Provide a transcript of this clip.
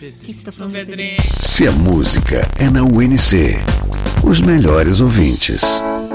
que você tá falando, Pedrinho? Pedrinho? Se a música é na UNC, os melhores ouvintes.